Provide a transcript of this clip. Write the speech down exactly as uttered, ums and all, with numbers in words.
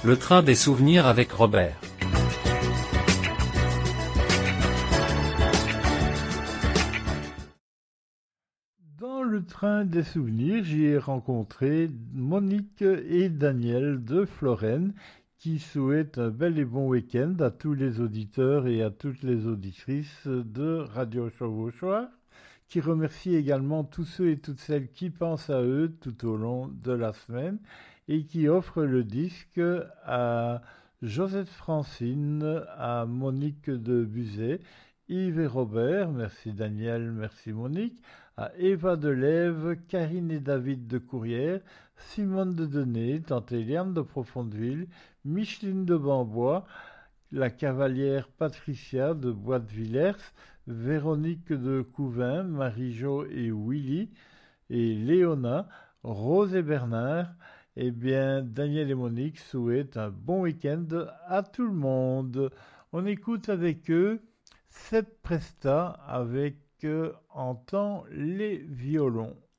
Le train des souvenirs avec Robert. Dans le train des souvenirs, j'y ai rencontré Monique et Daniel de Florène qui souhaitent un bel et bon week-end à tous les auditeurs et à toutes les auditrices de Radio Chevauchoir, qui remercie également tous ceux et toutes celles qui pensent à eux tout au long de la semaine et qui offre le disque à Josette Francine, à Monique de Buzet, Yves et Robert, merci Daniel, merci Monique, à Eva Delève, Karine et David de Courrières, Simone de Denay, Tante Eliane de Profondeville, Micheline de Bambois, la cavalière Patricia de Bois de Villers, Véronique de Couvin, Marie-Jo et Willy, et Léona, Rose et Bernard. Eh bien, Daniel et Monique souhaitent un bon week-end à tout le monde. On écoute avec eux Seb Presta avec euh, Entend les violons.